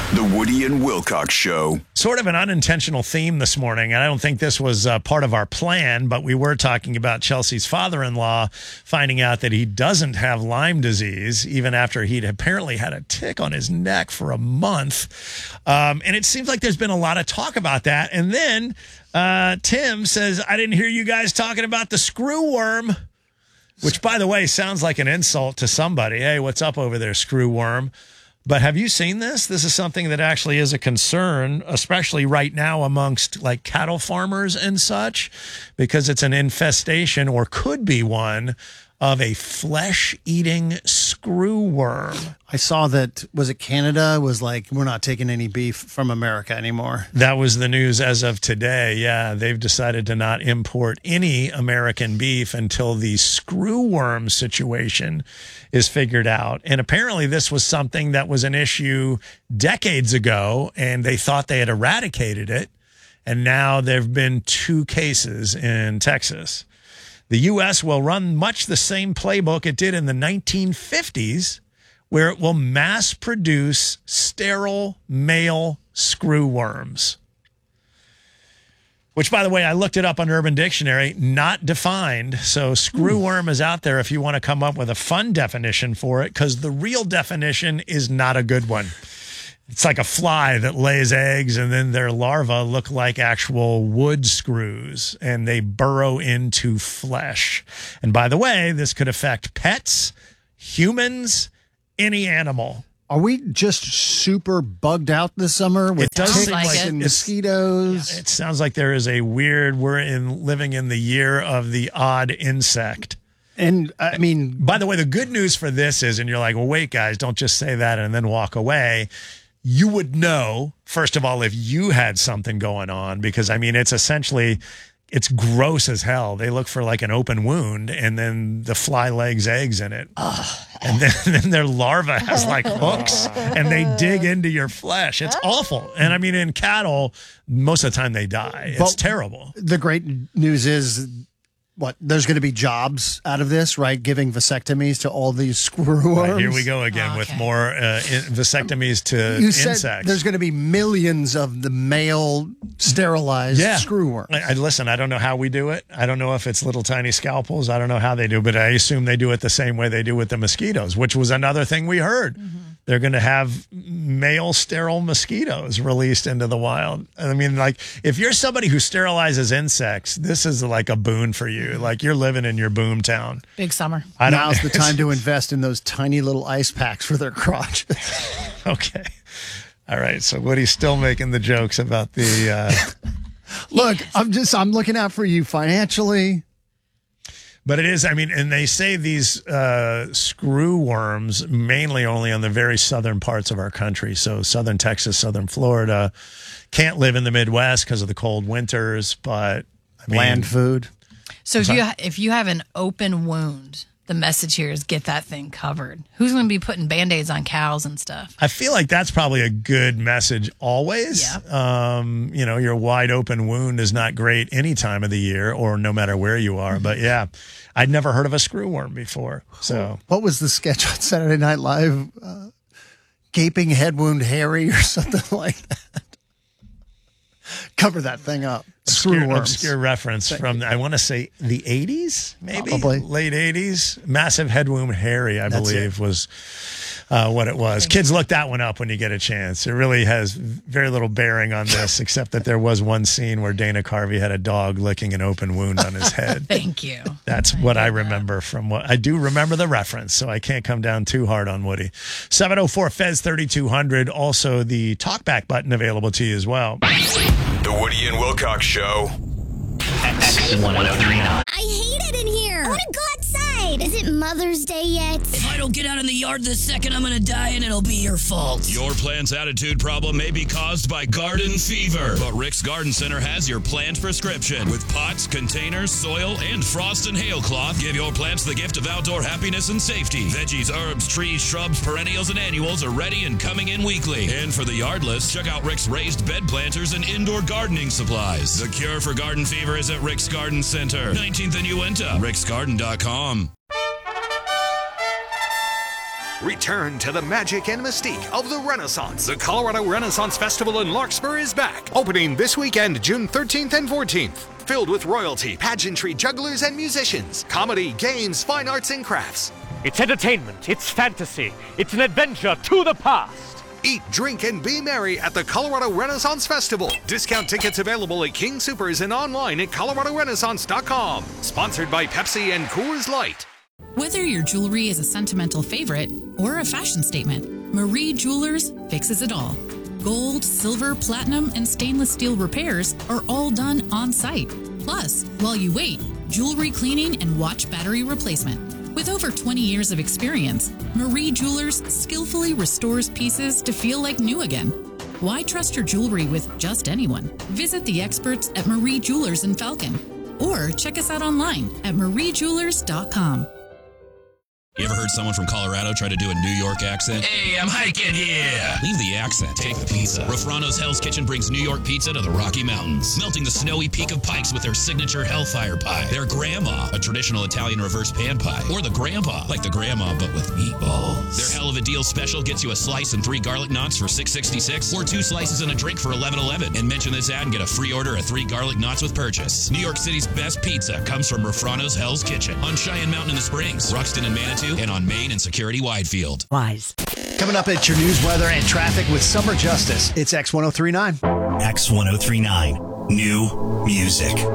The Woody and Wilcox Show. Sort of an unintentional theme this morning, and I don't think this was part of our plan, but we were talking about Chelsea's father-in-law finding out that he doesn't have Lyme disease, even after he'd apparently had a tick on his neck for a month. And it seems like there's been a lot of talk about that. And then Tim says, I didn't hear you guys talking about the screw worm, which, by the way, sounds like an insult to somebody. Hey, what's up over there, screw worm? But have you seen this? This is something that actually is a concern, especially right now amongst like cattle farmers and such, because it's an infestation, or could be one, of a flesh-eating screw worm. I saw that, was it Canada, was like, we're not taking any beef from America anymore. That was the news as of today. Yeah, they've decided to not import any American beef until the screw worm situation is figured out. And apparently this was something that was an issue decades ago, and they thought they had eradicated it. And now there have been 2 cases in Texas. The U.S. will run much the same playbook it did in the 1950s, where it will mass produce sterile male screw worms. Which, by the way, I looked it up on Urban Dictionary, not defined. So screw worm is out there if you want to come up with a fun definition for it, because the real definition is not a good one. It's like a fly that lays eggs, and then their larvae look like actual wood screws, and they burrow into flesh. And by the way, this could affect pets, humans, any animal. Are we just super bugged out this summer with ticks and mosquitoes? Yeah, it sounds like there is a weird, living in the year of the odd insect. And I mean, by the way, the good news for this is, and you're like, well, wait, guys, don't just say that and then walk away. You would know, first of all, if you had something going on, because I mean, it's gross as hell. They look for like an open wound, and then the fly lays eggs in it. And then their larva has like hooks, and they dig into your flesh. It's awful. And I mean, in cattle, most of the time they die. It's terrible. The great news is, there's going to be jobs out of this, right? Giving vasectomies to all these screw worms. Right, here we go again with more vasectomies to insects. Said there's going to be millions of the male sterilized screw worms. Listen, I don't know how we do it. I don't know if it's little tiny scalpels. I don't know how they do, but I assume they do it the same way they do with the mosquitoes, which was another thing we heard. Mm-hmm. They're going to have male sterile mosquitoes released into the wild. I mean, like, if you're somebody who sterilizes insects, this is like a boon for you. Like, you're living in your boom town. Big summer. Now's the time to invest in those tiny little ice packs for their crotches. Okay. All right. So Woody's still making the jokes about the... Look, I'm looking out for you financially. But it is, I mean, and they say these screw worms mainly only on the very southern parts of our country. So southern Texas, southern Florida, can't live in the Midwest because of the cold winters, but I mean, land food. So if you have an open wound, the message here is get that thing covered. Who's going to be putting Band-Aids on cows and stuff? I feel like that's probably a good message always. Yeah. Your wide open wound is not great any time of the year or no matter where you are. Mm-hmm. But yeah, I'd never heard of a screw worm before. So what was the sketch on Saturday Night Live? Gaping head wound Harry or something like that. Cover that thing up. Obscure reference from, I want to say, the 80s, maybe? Probably. Late 80s. Massive Head Wound Harry, I believe, was what it was. Kids, look that one up when you get a chance. It really has very little bearing on this, except that there was one scene where Dana Carvey had a dog licking an open wound on his head. Thank you. That's what I remember from what I do remember the reference, so I can't come down too hard on Woody. 704-FEZ-3200. Also, the talkback button available to you as well. The Woody and Wilcox Show. X1039. I hate it in here. I want to go outside. Is it Mother's Day yet? If I don't get out in the yard this second, I'm going to die and it'll be your fault. Your plant's attitude problem may be caused by garden fever, but Rick's Garden Center has your plant prescription. With pots, containers, soil, and frost and hail cloth, give your plants the gift of outdoor happiness and safety. Veggies, herbs, trees, shrubs, perennials, and annuals are ready and coming in weekly. And for the yardless, check out Rick's raised bed planters and indoor gardening supplies. The cure for garden fever is at Rick's Garden Center, 19th and Uinta, ricksgarden.com. Return to the magic and mystique of the Renaissance. The Colorado Renaissance Festival in Larkspur is back, opening this weekend, June 13th and 14th. Filled with royalty, pageantry, jugglers, and musicians, comedy, games, fine arts, and crafts. It's entertainment, it's fantasy, it's an adventure to the past. Eat, drink, and be merry at the Colorado Renaissance Festival. Discount tickets available at King Soopers and online at coloradorenaissance.com. Sponsored by Pepsi and Coors Light. Whether your jewelry is a sentimental favorite or a fashion statement, Marie Jewelers fixes it all. Gold, silver, platinum, and stainless steel repairs are all done on site. Plus, while you wait, jewelry cleaning and watch battery replacement. With over 20 years of experience, Marie Jewelers skillfully restores pieces to feel like new again. Why trust your jewelry with just anyone? Visit the experts at Marie Jewelers in Falcon or check us out online at mariejewelers.com. You ever heard someone from Colorado try to do a New York accent? Hey, I'm hiking here. Leave the accent. Take the pizza. Rafrano's Hell's Kitchen brings New York pizza to the Rocky Mountains, melting the snowy peak of Pikes with their signature Hellfire Pie. Their Grandma, a traditional Italian reverse pan pie. Or the Grandpa, like the Grandma, but with meatballs. Their Hell of a Deal special gets you a slice and 3 garlic knots for $6.66, or 2 slices and a drink for $11.11. And mention this ad and get a free order of 3 garlic knots with purchase. New York City's best pizza comes from Rafrano's Hell's Kitchen on Cheyenne Mountain in the Springs, Ruxton and Manitou, and on Main and Security Widefield. Wise. Coming up at your news, weather, and traffic with Summer Justice. It's X1039. X1039. New music.